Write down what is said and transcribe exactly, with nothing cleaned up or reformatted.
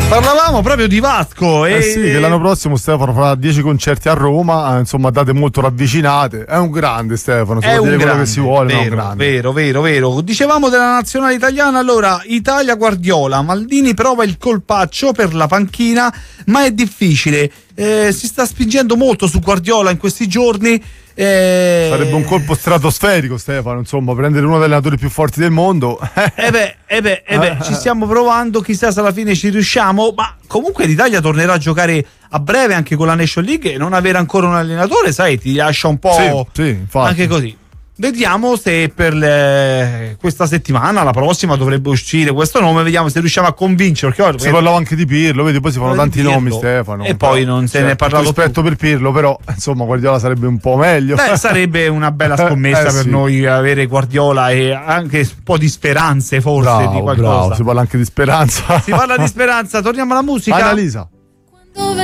Parlavamo proprio di Vasco e eh sì, che l'anno prossimo Stefano farà dieci concerti a Roma, insomma date molto ravvicinate. È un grande Stefano, si è può un dire grande, quello che si vuole, vero, no, un grande. vero, vero, vero. Dicevamo della nazionale italiana, allora Italia Guardiola, Maldini prova il colpaccio per la panchina, ma è difficile. Eh, si sta spingendo molto su Guardiola in questi giorni. Eh... Sarebbe un colpo stratosferico, Stefano, insomma, prendere uno degli allenatori più forti del mondo. Eh beh, eh beh, eh beh, ci stiamo provando, chissà se alla fine ci riusciamo, ma comunque l'Italia tornerà a giocare a breve anche con la Nation League e non avere ancora un allenatore, sai, ti lascia un po' sì, sì, infatti. Anche così. Vediamo se per le... questa settimana, la prossima, dovrebbe uscire questo nome, vediamo se riusciamo a convincere. Perché si parlava anche di Pirlo, vedi, poi si fanno tanti Pirlo, nomi, Stefano. e poi non se cioè, ne è parlato rispetto più. Per Pirlo, però insomma Guardiola sarebbe un po' meglio. Beh, sarebbe una bella scommessa eh, per sì. noi avere Guardiola e anche un po' di speranze forse bravo, di qualcosa. Bravo, si parla anche di speranza. Si parla di speranza, torniamo alla musica. Annalisa.